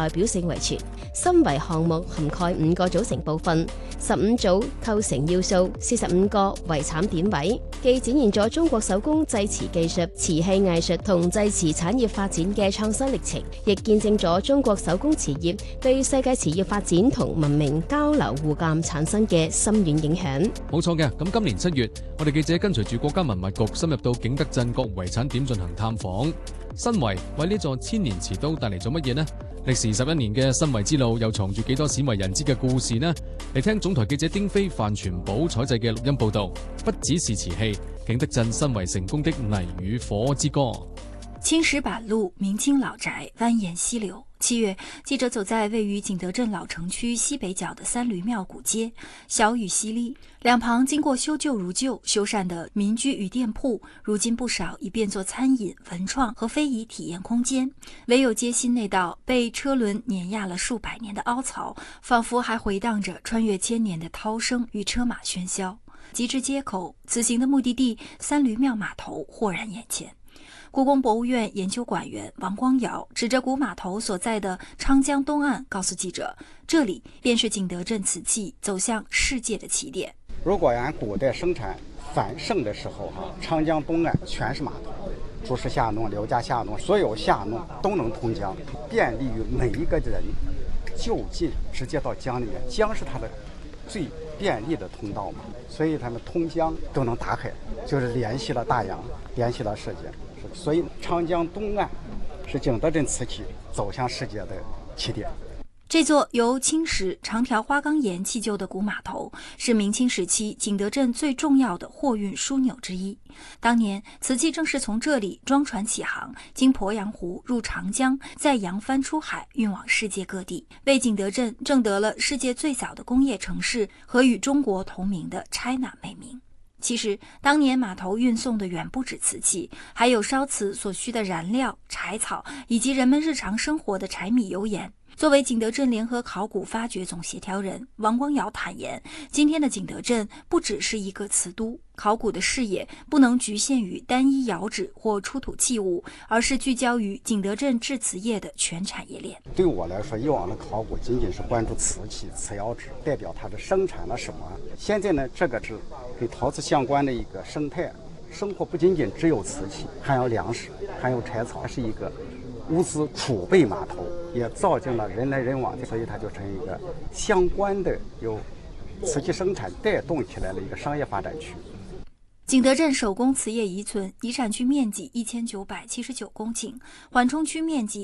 代表性遺存。申遺項目涵蓋5個組成部分，15組構成要素，45個遺產典位，既展現咗中國手工製瓷技術、瓷器藝術同製瓷產業發展嘅創新歷程，亦見證咗中國手工瓷業對世界瓷業發展同文明交流互鑒產生嘅深遠影響。 冇錯嘅，咁今年7月，我哋記者跟隨住國家文物局深入到景德鎮各遺產點進行探訪。申遺為呢座千年瓷都帶嚟咗乜嘢呢？歷時11年嘅申遺之路又藏住幾多鮮為人知嘅故事呢？嚟聽總台記者丁飛、范全寶採製嘅錄音報道，不只是瓷器，景德鎮申遺成功的泥與火之歌。 青石板路，明清老宅蜿蜒溪流。7月，记者走在位于景德镇老城区西北角的三驴庙古街，小雨淅沥，两旁经过修旧如旧修缮的民居与店铺，如今不少已变作餐饮、文创和非遗体验空间。唯有街心那道被车轮碾压了数百年的凹槽，仿佛还回荡着穿越千年的涛声与车马喧嚣。及至街口，此行的目的地三驴庙码头豁然眼前。故宫博物院研究馆员王光尧指着古码头所在的昌江东岸告诉记者，这里便是景德镇瓷器走向世界的起点。 如果按古代生产繁盛的时候，昌江东岸全是码头，朱氏下弄、刘家下弄，所有下弄都能通江，便利于每一个人就近直接到江里面。江是它的最便利的通道嘛，所以他们通江都能打开，就是联系了大洋，联系了世界。所以昌江东岸是景德镇瓷器走向世界的起点。 这座由青石、长条花岗岩砌就的古码头，是明清时期景德镇最重要的货运枢纽之一。当年，瓷器正是从这里装船起航，经鄱阳湖入长江，再扬帆出海，运往世界各地，为景德镇挣得了世界最早的工业城市和与中国同名的 China 美名。其实，当年码头运送的远不止瓷器，还有烧瓷所需的燃料、柴草，以及人们日常生活的柴米油盐。作为景德镇联合考古发掘总协调人，王光尧坦言，今天的景德镇不只是一个瓷都，考古的视野不能局限于单一窑址或出土器物，而是聚焦于景德镇制瓷业的全产业链。 对我来说，以往的考古仅仅是关注瓷器、瓷窑址，代表它的生产了什么。现在呢，这个是跟陶瓷相关的一个生态生活，不仅仅只有瓷器，还有粮食，还有柴草，它是一个物资储备码头，也造就了人来人往，所以它就成一个相关的由瓷器生产带动起来的一个商业发展区。 景德镇手工瓷业遗存遗产区面积1979公顷，缓冲区面积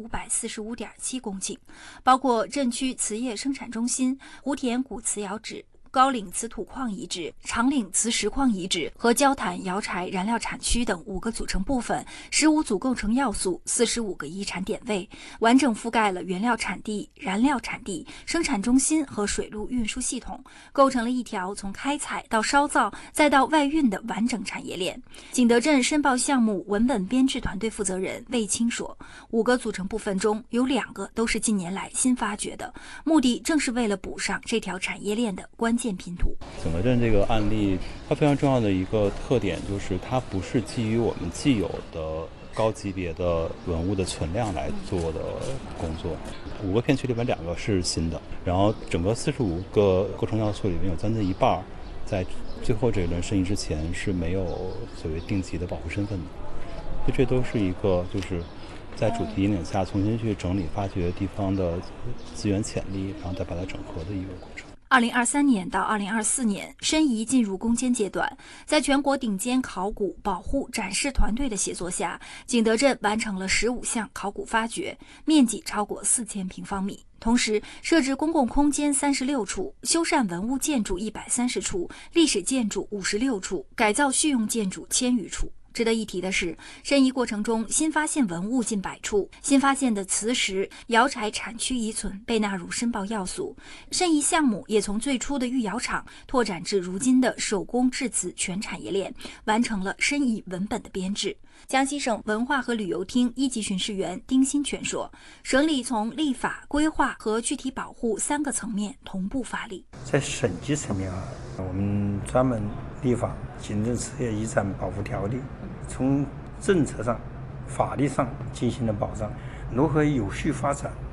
5545.7公顷，包括镇区瓷业生产中心、湖田古瓷窑址、高岭瓷土矿遗址、长岭瓷石矿遗址和焦炭窑柴燃料产区等5个组成部分，15组构成要素，45个遗产点位，完整覆盖了原料产地、燃料产地、生产中心和水路运输系统，构成了一条从开采到烧造再到外运的完整产业链。景德镇申报项目文本编制团队负责人魏青说，5个组成部分中有2个都是近年来新发掘的，目的正是为了补上这条产业链的关键拼图。 景德镇这个案例，它非常重要的一个特点就是它不是基于我们既有的高级别的文物的存量来做的工作。5个片区里面2个是新的，然后整个45个构成要素里面有将近一半在最后这一轮申遗之前是没有所谓定级的保护身份的，所以这都是一个就是在主题引领下重新去整理发掘地方的资源潜力，然后再把它整合的一个过程。 2023年到2024年，申遗进入攻坚阶段。在全国顶尖考古、保护、展示团队的协作下，景德镇完成了15项考古发掘，面积超过4000平方米。同时，设置公共空间36处，修缮文物建筑130处，历史建筑56处，改造蓄用建筑1000余处。值得一提的是，申遗过程中新发现文物近100处，新发现的瓷石、窑柴产区遗存被纳入申报要素。申遗项目也从最初的御窑厂拓展至如今的手工制瓷全产业链，完成了申遗文本的编制。江西省文化和旅游厅1级巡视员丁新全说，省里从立法、规划和具体保护3个层面同步发力。 在省级层面我们专门立法《景德镇瓷业遗产保护条例》，从政策上、法律上进行了保障，如何有序发展